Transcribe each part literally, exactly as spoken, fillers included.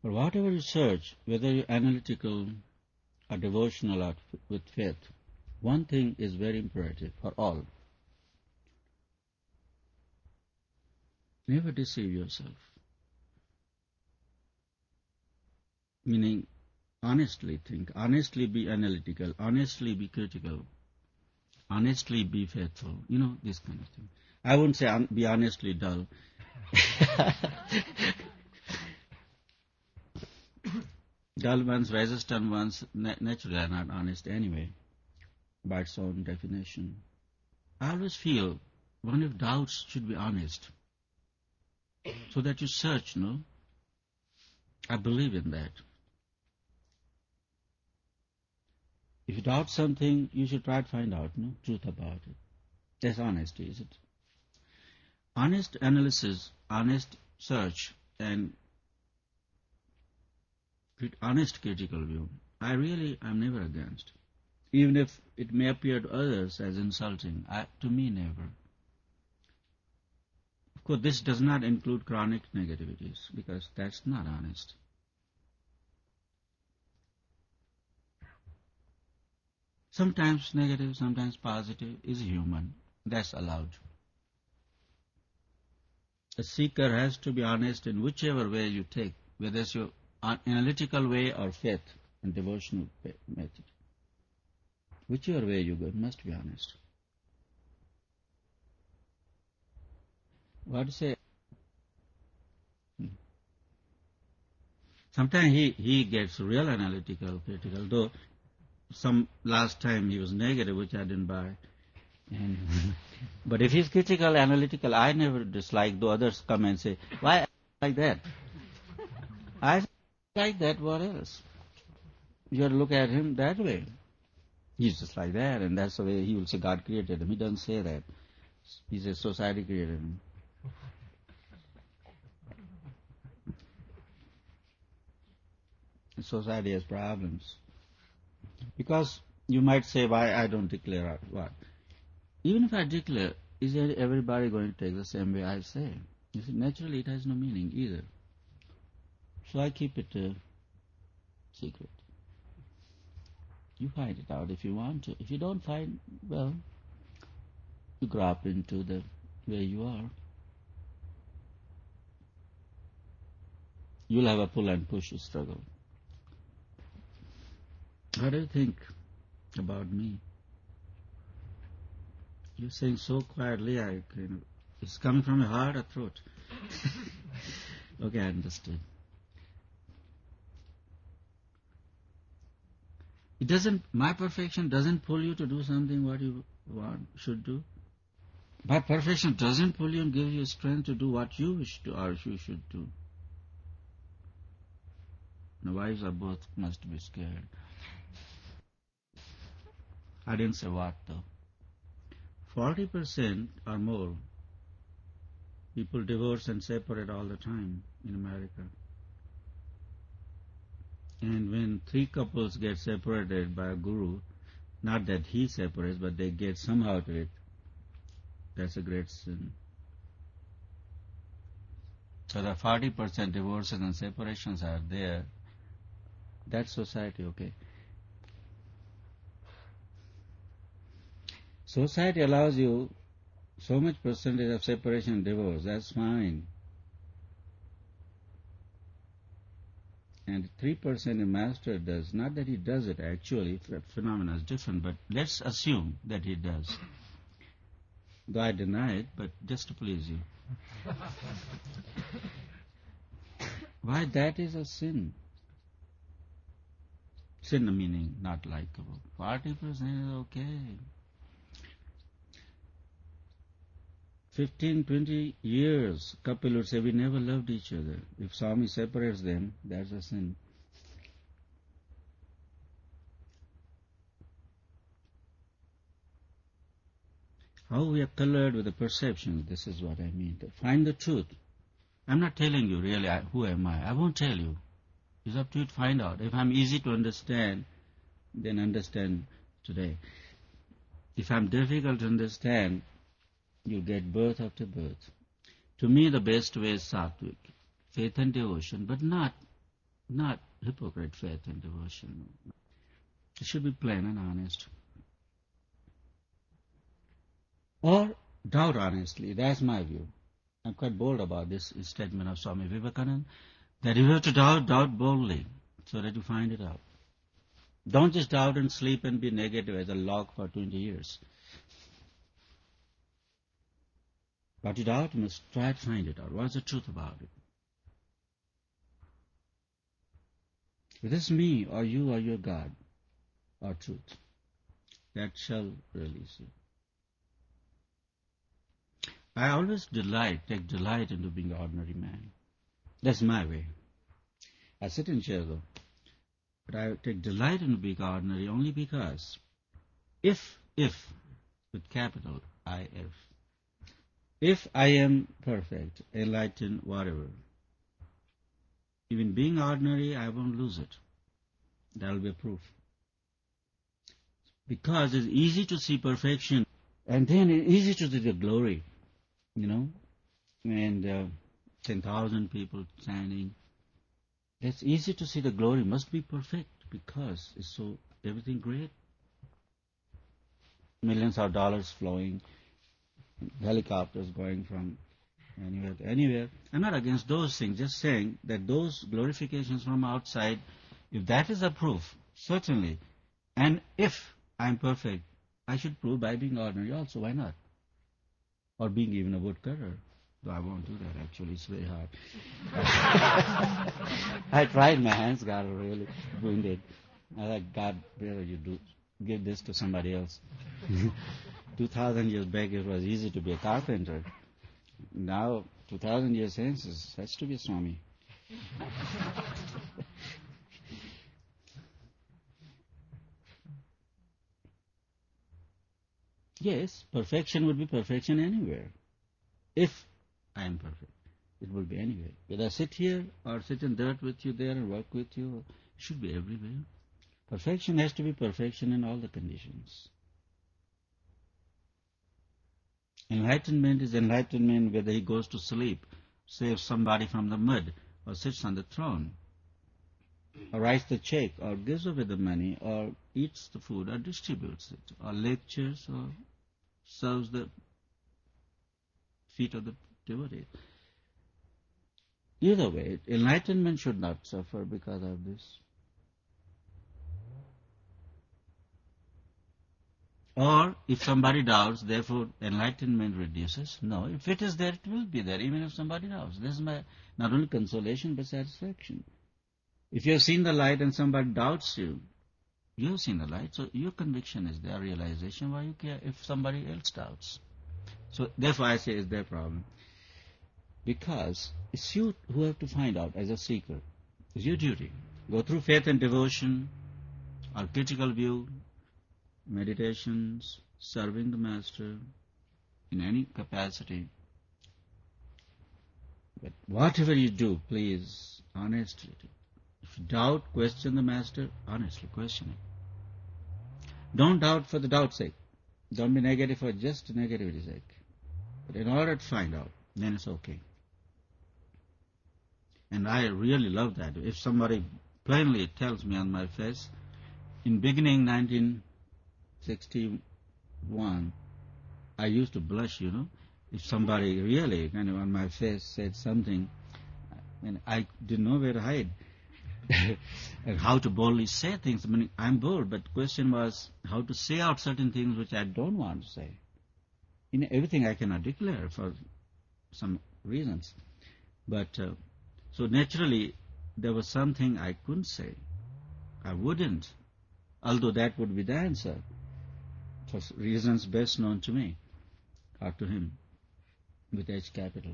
But whatever you search, whether you're analytical or devotional or f- with faith, one thing is very imperative for all. Never deceive yourself. Meaning, honestly think, honestly be analytical, honestly be critical, honestly be faithful. You know, this kind of thing. I wouldn't say un- be honestly dull. Dull ones, resistant ones, na- naturally are not honest anyway, by its own definition. I always feel one of doubts should be honest, so that you search, no? I believe in that. If you doubt something, you should try to find out, no, truth about it. That's honesty, is it? Honest analysis, honest search, and crit- honest critical view, I really am never against. Even if it may appear to others as insulting, I, to me never. Of course, this does not include chronic negativities, because that's not honest. Sometimes negative, sometimes positive is human. That's allowed. A seeker has to be honest in whichever way you take, whether it's your an- analytical way or faith and devotional pa- method. Whichever way you go, it must be honest. What to say? Hmm. Sometimes he, he gets real analytical, critical, though some last time he was negative, which I didn't buy. And but if he's critical, analytical, I never dislike, though others come and say, why like that? I like that, what else? You have to look at him that way. He's just like that, and that's the way he will say God created him. He doesn't say that. He says society created him. Society has problems. Because you might say, why I don't declare out what? Even if I declare, is there everybody going to take the same way I say? You see, naturally it has no meaning either. So I keep it a secret. You find it out if you want to. If you don't find, well, you grow up into the way you are. You'll have a pull and push struggle. What do you think about me? You're saying so quietly, I kind of, it's coming from your heart or throat? Okay, I understood. It doesn't, my perfection doesn't pull you to do something what you want, should do. My perfection doesn't pull you and give you strength to do what you wish to or you should do. The wives are both must be scared. I didn't say what though. Forty percent or more people divorce and separate all the time in America. And when three couples get separated by a guru, not that he separates, but they get somehow to it, that's a great sin. So the forty percent divorces and separations are there. That's society, okay. Society allows you so much percentage of separation and divorce, that's fine. And three percent a master does, not that he does it actually, that phenomena is different, but let's assume that he does. Though I deny it, but just to please you. Why that is a sin? Sin meaning not likable. forty percent is okay. Fifteen, twenty years, couple would say we never loved each other. If Swami separates them, that's a sin. How we are colored with the perception, this is what I mean. To find the truth. I'm not telling you really I, who am I. I won't tell you. It's up to you to find out. If I'm easy to understand, then understand today. If I'm difficult to understand, you'll get birth after birth. To me, the best way is sattvic, faith and devotion, but not not hypocrite faith and devotion. It should be plain and honest. Or doubt honestly. That's my view. I'm quite bold about this statement of Swami Vivekananda, that if you have to doubt, doubt boldly, so that you find it out. Don't just doubt and sleep and be negative as a log for twenty years. But you doubt, you must try to find it out. What's the truth about it? If it is me or you or your God or truth, that shall release you. I always delight, take delight into being an ordinary man. That's my way. I sit in chair though, but I take delight in being ordinary only because if, if, with capital I F, if I am perfect, enlightened, whatever, even being ordinary, I won't lose it. That will be a proof. Because it's easy to see perfection, and then it's easy to see the glory, you know, and uh, ten thousand people standing. It's easy to see the glory must be perfect because it's so, everything great. Millions of dollars flowing, helicopters going from anywhere to anywhere. I'm not against those things, just saying that those glorifications from outside, if that is a proof, certainly, and if I'm perfect, I should prove by being ordinary also, why not? Or being even a woodcutter. Though I won't do that actually, it's very hard. I tried, my hands got really wounded. I like, God, better you do, give this to somebody else. Two thousand years back it was easy to be a carpenter. Now, two thousand years hence, it has to be a Swami. Yes, perfection would be perfection anywhere. If I am perfect, it will be anywhere. Whether I sit here or sit in dirt with you there and work with you, it should be everywhere. Perfection has to be perfection in all the conditions. Enlightenment is enlightenment whether he goes to sleep, saves somebody from the mud, or sits on the throne, or writes the check, or gives away the money, or eats the food, or distributes it, or lectures, or serves the feet of the devotee. Either way, enlightenment should not suffer because of this. Or if somebody doubts, therefore enlightenment reduces. No, if it is there, it will be there, even if somebody doubts. This is my not only consolation but satisfaction. If you have seen the light and somebody doubts you, you have seen the light, so your conviction is there, realization. Why you care if somebody else doubts? So therefore I say it's their problem. Because it's you who have to find out as a seeker. It's your duty. Go through faith and devotion, or critical view, meditations, serving the Master in any capacity. But whatever you do, please, honestly. If you doubt, question the Master, honestly question it. Don't doubt for the doubt's sake. Don't be negative for just negativity's sake. But in order to find out, then it's okay. And I really love that. If somebody plainly tells me on my face, in beginning nineteen sixty-one, I used to blush, you know. If somebody really kind of on my face said something, and I didn't know where to hide. And how to boldly say things. I mean, I'm bold, but the question was how to say out certain things which I don't want to say. You know, everything I cannot declare for some reasons. But, uh, so naturally, there was something I couldn't say. I wouldn't, although that would be the answer, for reasons best known to me, or to him, with H capital.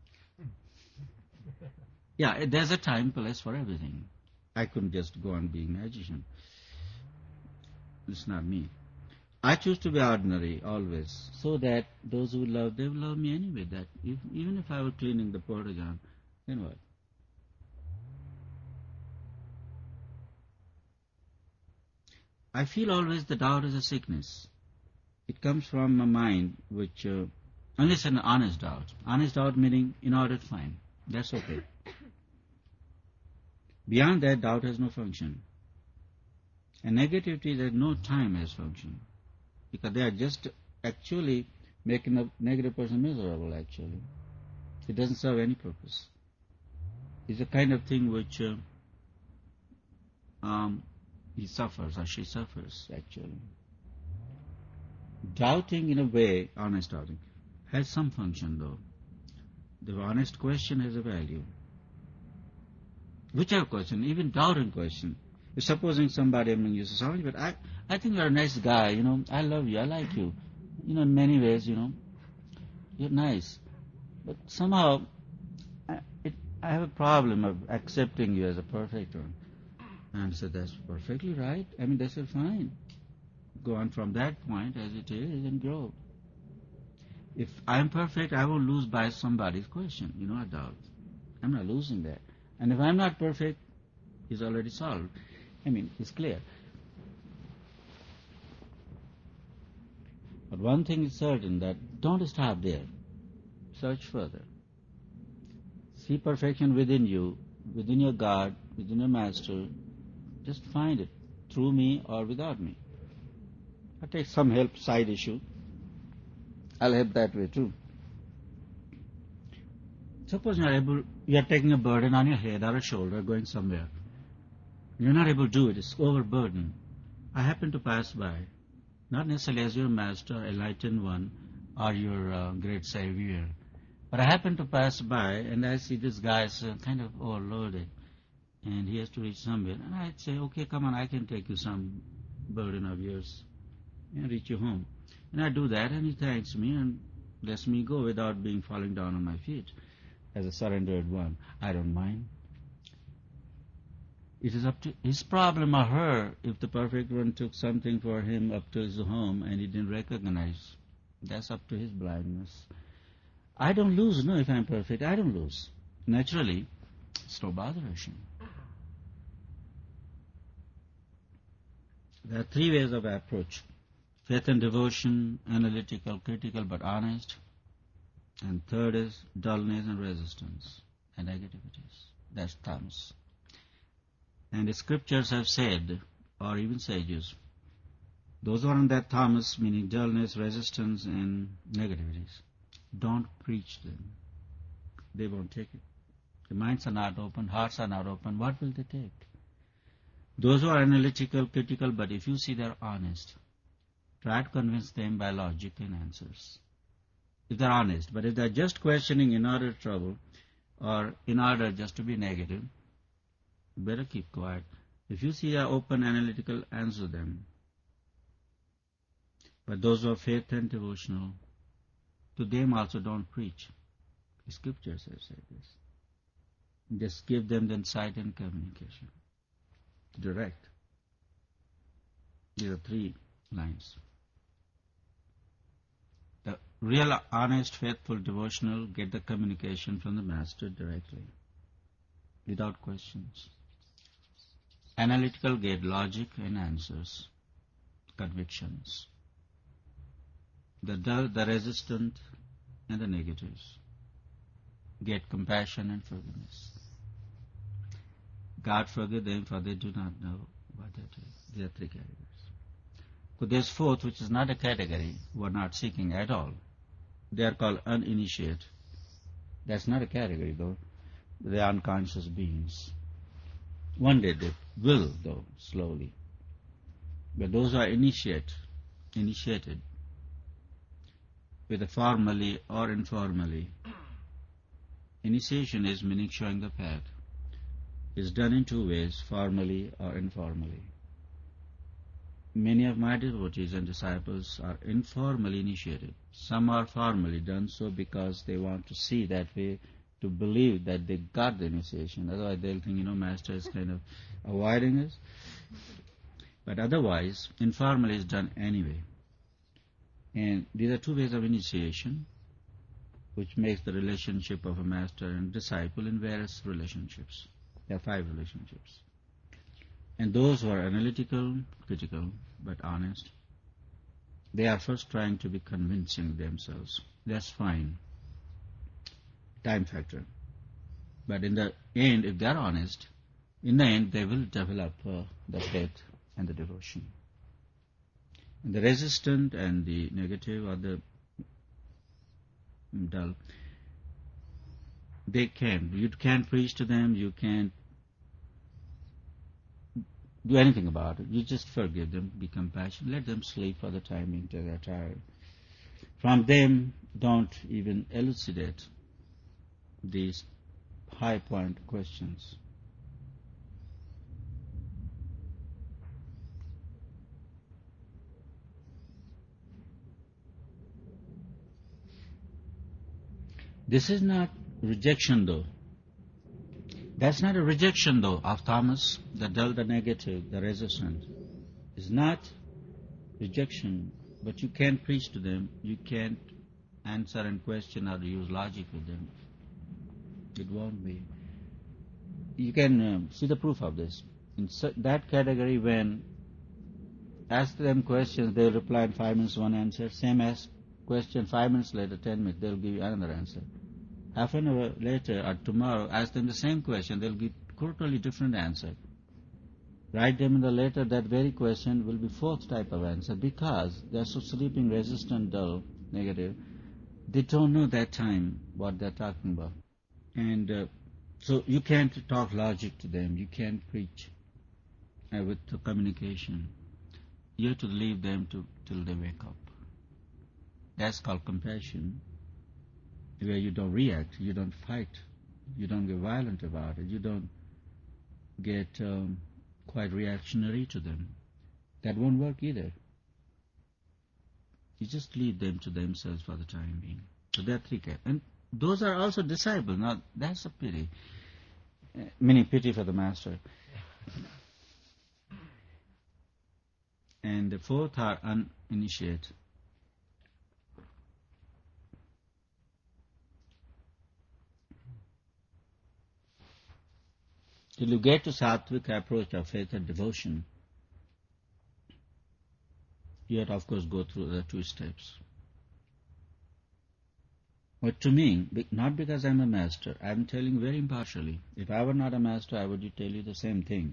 Yeah, there's a time, place for everything. I couldn't just go on being magician. It's not me. I choose to be ordinary always, so that those who love, they will love me anyway. That if, even if I were cleaning the Portagon, then what? I feel always the doubt is a sickness. It comes from a mind which, uh, unless an honest doubt. Honest doubt meaning in order to find. That's okay. Beyond that, doubt has no function. And negativity, there's no time has function. Because they are just actually making a negative person miserable, actually. It doesn't serve any purpose. It's a kind of thing which uh, um, he suffers or she suffers, actually. Doubting, in a way, honest doubting, has some function, though. The honest question has a value. Whichever question, even doubting question. If supposing somebody among you says, "Sorry, but I, I think you're a nice guy, you know, I love you, I like you. You know, in many ways, you know, you're nice. But somehow, I, it, I have a problem of accepting you as a perfect one." And so that's perfectly right. I mean, that's fine. Go on from that point as it is and grow. If I'm perfect, I won't lose by somebody's question, you know, a doubt. I'm not losing that. And if I'm not perfect, it's already solved. I mean, it's clear. But one thing is certain, that don't stop there. Search further. See perfection within you, within your God, within your Master. Just find it, through me or without me. I take some help, side issue. I'll help that way too. Suppose you're able, you're taking a burden on your head or a shoulder going somewhere. You're not able to do it, it's overburdened. I happen to pass by, not necessarily as your master, enlightened one, or your uh, great savior, but I happen to pass by and I see this guy's uh, kind of overloaded and he has to reach somewhere. And I'd say, okay, come on, I can take you some burden of yours and reach you home. And I do that and he thanks me and lets me go without being falling down on my feet as a surrendered one. I don't mind. It is up to his problem or her if the perfect one took something for him up to his home and he didn't recognize. That's up to his blindness. I don't lose, no, if I'm perfect, I don't lose. Naturally, it's no botheration. There are three ways of approach. Faith and devotion, analytical, critical, but honest. And third is dullness and resistance and negativities. That's tamas. And the scriptures have said, or even sages, those who are in that tamas, meaning dullness, resistance, and negativities, don't preach them. They won't take it. The minds are not open, hearts are not open. What will they take? Those who are analytical, critical, but if you see they're honest, try to convince them by logic and answers. If they're honest, but if they're just questioning in order to trouble, or in order just to be negative, better keep quiet. If you see they're open, analytical, answer them. But those who are faith and devotional, to them also don't preach. The scriptures have said this. Just give them the insight and communication. Direct. There are three lines. The real, honest, faithful, devotional get the communication from the Master directly, without questions. Analytical get logic and answers, convictions. The dull, the resistant, and the negatives get compassion and forgiveness. God forgive them, for they do not know what they do. There are three categories. But there's fourth, which is not a category, who are not seeking at all. They are called uninitiate. That's not a category, though. They are unconscious beings. One day they will, though, slowly. But those who are initiate, initiated, whether formally or informally, initiation is meaning showing the path. Is done in two ways, formally or informally. Many of my devotees and disciples are informally initiated. Some are formally done so because they want to see that way, to believe that they got the initiation. Otherwise they'll think, you know, Master is kind of avoiding us. But otherwise, informally is done anyway. And these are two ways of initiation, which makes the relationship of a Master and disciple in various relationships. There are five relationships. And those who are analytical, critical, but honest, they are first trying to be convincing themselves. That's fine. Time factor. But in the end, if they are honest, in the end they will develop uh, the faith and the devotion. And the resistant and the negative or the dull, they can't. You can't preach to them, you can't do anything about it. You just forgive them, be compassionate, let them sleep for the time until they're tired. From them, don't even elucidate these high point questions. This is not rejection though. That's not a rejection though of Thomas, the dull, the negative, the resistant. It's not rejection, but you can't preach to them, you can't answer and question or use logic with them. It won't be. You can um, see the proof of this. In that category, when ask them questions, they'll reply in five minutes one answer. Same as question five minutes later, ten minutes, they'll give you another answer. Half an hour later or tomorrow, ask them the same question, they'll give totally different answer. Write them in the letter, that very question will be fourth type of answer, because they're so sleeping, resistant, dull, negative. They don't know that time what they're talking about. And uh, so you can't talk logic to them, you can't preach uh, with the communication. You have to leave them to till they wake up. That's called compassion, where you don't react, you don't fight, you don't get violent about it, you don't get um, quite reactionary to them. That won't work either. You just leave them to themselves for the time being. So there are three kinds. And those are also disciples. Now, that's a pity. Uh, meaning pity for the master. And the fourth are uninitiated. Till you get to sattvic approach of faith and devotion, you have to, of course, go through the two steps. But to me, not because I'm a master, I'm telling very impartially. If I were not a master, I would tell you the same thing.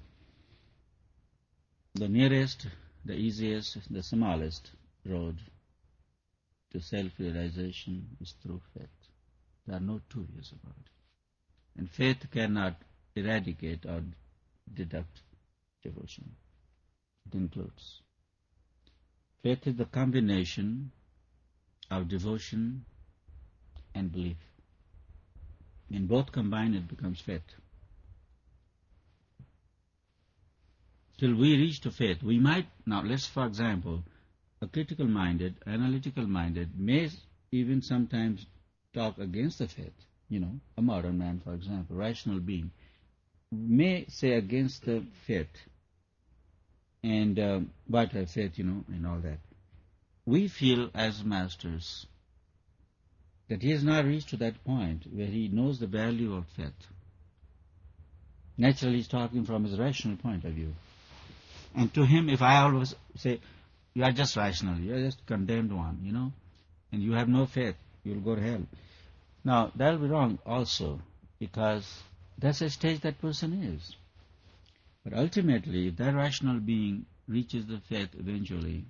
The nearest, the easiest, the smallest road to self-realization is through faith. There are no two ways about it. And faith cannot eradicate or deduct devotion. It includes. Faith is the combination of devotion and belief. In both combined, it becomes faith. Till we reach to faith, we might, now let's, for example, a critical-minded, analytical-minded may even sometimes talk against the faith. You know, a modern man, for example, rational being, may say against the faith and uh, what have faith, you know, and all that. We feel as masters that he has not reached to that point where he knows the value of faith. Naturally, he's talking from his rational point of view. And to him, if I always say, you are just rational, you are just condemned one, you know, and you have no faith, you will go to hell. Now, that will be wrong also, because that's the stage that person is. But ultimately, if that rational being reaches the faith eventually,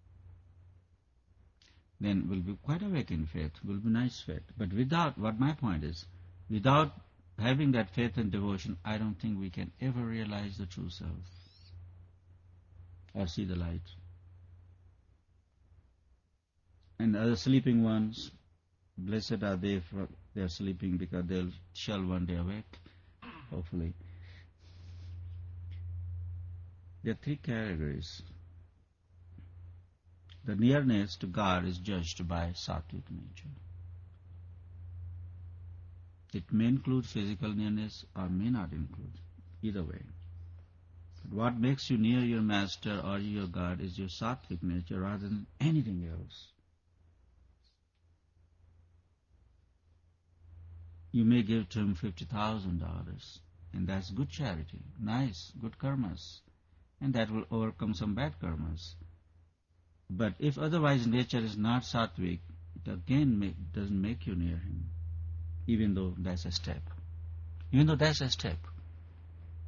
then will be quite awake in faith, will be nice faith. But without, what my point is, without having that faith and devotion, I don't think we can ever realize the true self or see the light. And the other sleeping ones, blessed are they for they are sleeping, because they shall one day awake, hopefully. There are three categories. The nearness to God is judged by sattvic nature. It may include physical nearness or may not include. Either way. But what makes you near your master or your God is your sattvic nature rather than anything else. You may give to him fifty thousand dollars, and that's good charity, nice, good karmas, and that will overcome some bad karmas. But if otherwise nature is not sattvic, it again make, doesn't make you near him, even though that's a step. Even though that's a step.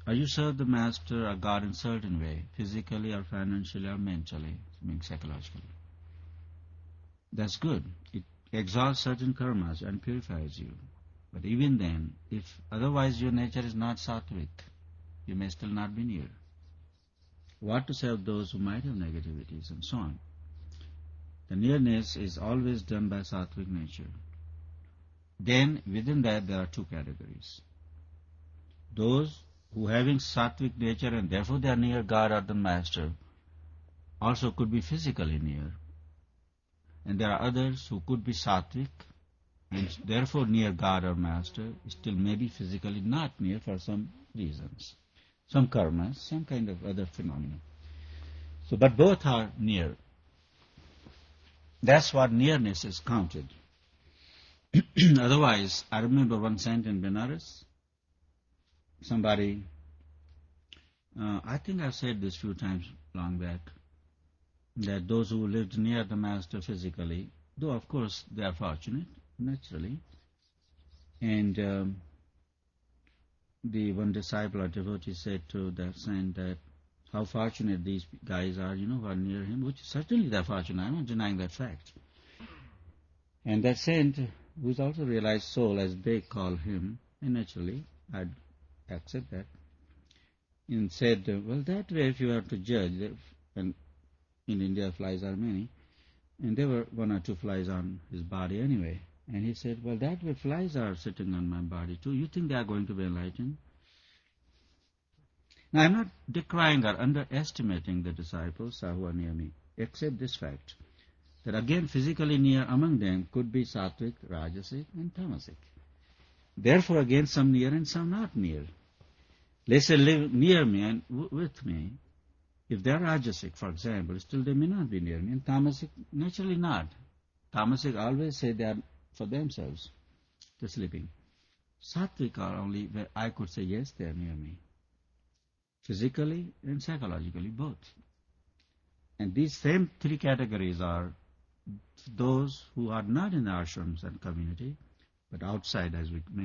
Or you serve the master or God in a certain way, physically or financially or mentally, I mean psychologically. That's good. It exalts certain karmas and purifies you. But even then, if otherwise your nature is not sattvic, you may still not be near. What to say of those who might have negativities and so on? The nearness is always done by sattvic nature. Then within that there are two categories. Those who having sattvic nature and therefore they are near God or the master also could be physically near. And there are others who could be sattvic and therefore near God or master, still maybe physically not near for some reasons, some karmas, some kind of other phenomena. So, but both are near. That's what nearness is counted. Otherwise, I remember one saint in Benares, somebody, uh, I think I've said this few times long back, that those who lived near the master physically, though of course they are fortunate, naturally, and um, the one disciple or devotee said to that saint that how fortunate these guys are, you know, who are near him, which certainly they're fortunate, I'm not denying that fact. And that saint, who is also realized soul, as they call him, and naturally, I'd accept that, and said, well, that way if you have to judge, and in India flies are many, and there were one or two flies on his body anyway. And he said, well, that way flies are sitting on my body too. You think they are going to be enlightened? Now, I'm not decrying or underestimating the disciples who are near me, except this fact, that again physically near among them could be sattvic, rajasic, and tamasic. Therefore, again, some near and some not near. Let's say live near me and w- with me. If they are rajasic, for example, still they may not be near me, and tamasic, naturally not. Tamasic always say they are for themselves, they're sleeping. Sattvic are only where I could say, yes, they are near me. Physically and psychologically, both. And these same three categories are those who are not in the ashrams and community, but outside, as we may